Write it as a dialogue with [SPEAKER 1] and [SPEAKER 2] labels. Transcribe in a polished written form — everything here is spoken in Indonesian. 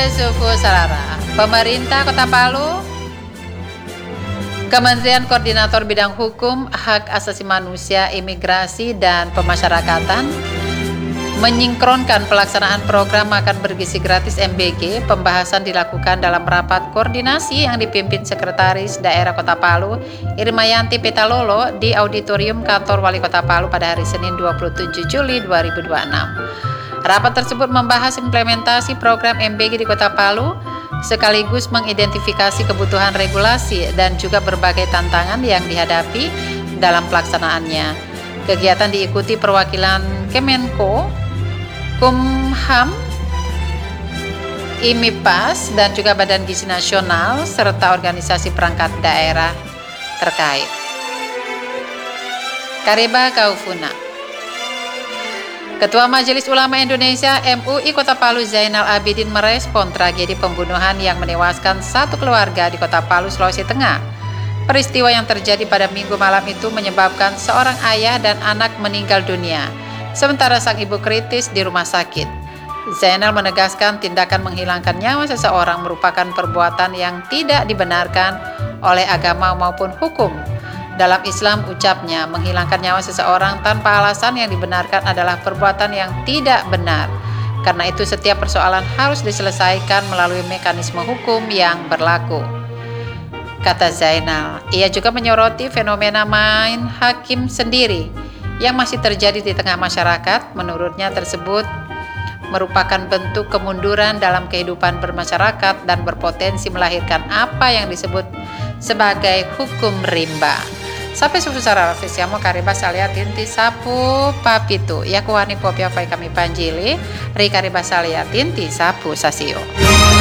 [SPEAKER 1] Sape Sufu Sarara, Pemerintah Kota Palu, Kementerian Koordinator Bidang Hukum, Hak Asasi Manusia, Imigrasi, dan Pemasyarakatan menyingkronkan pelaksanaan program makan bergizi gratis MBG. Pembahasan dilakukan dalam rapat koordinasi yang dipimpin Sekretaris Daerah Kota Palu, Irmayanti Petalolo, di Auditorium Kantor Wali Kota Palu pada hari Senin 27 Juli 2026. Rapat tersebut membahas implementasi program MBG di Kota Palu, sekaligus mengidentifikasi kebutuhan regulasi dan juga berbagai tantangan yang dihadapi dalam pelaksanaannya. Kegiatan diikuti perwakilan Kemenko, Kumham, IMIPAS, dan juga Badan Gizi Nasional, serta organisasi perangkat daerah terkait. Kareba Kaufuna. Ketua Majelis Ulama Indonesia MUI Kota Palu Zainal Abidin merespon tragedi pembunuhan yang menewaskan satu keluarga di Kota Palu, Sulawesi Tengah. Peristiwa yang terjadi pada Minggu malam itu menyebabkan seorang ayah dan anak meninggal dunia, sementara sang ibu kritis di rumah sakit. Zainal menegaskan tindakan menghilangkan nyawa seseorang merupakan perbuatan yang tidak dibenarkan oleh agama maupun hukum. Dalam Islam, ucapnya, menghilangkan nyawa seseorang tanpa alasan yang dibenarkan adalah perbuatan yang tidak benar. Karena itu setiap persoalan harus diselesaikan melalui mekanisme hukum yang berlaku, kata Zainal. Ia juga menyoroti fenomena main hakim sendiri yang masih terjadi di tengah masyarakat. Menurutnya tersebut merupakan bentuk kemunduran dalam kehidupan bermasyarakat dan berpotensi melahirkan apa yang disebut sebagai hukum rimba. Sape Sufu Sarara Fisiamo Kareba Salia Tinti Sapu Papitu Yakuani Popia Fai Kami Panjili Ri Kareba Salia Tinti Sapu Sasio.